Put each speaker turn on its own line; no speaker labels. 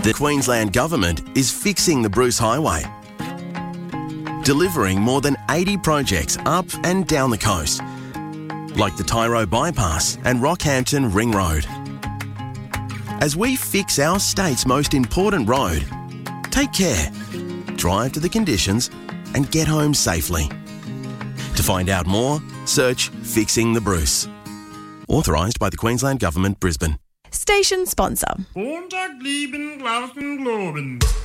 The Queensland Government is fixing the Bruce Highway, delivering more than 80 projects up and down the coast, like the Tyro Bypass and Rockhampton Ring Road. As we fix our state's most important road, take care, drive to the conditions and get home safely. To find out more, search Fixing the Bruce. Authorised by the Queensland Government, Brisbane.
Station sponsor.
Montag lieben Glauben globen.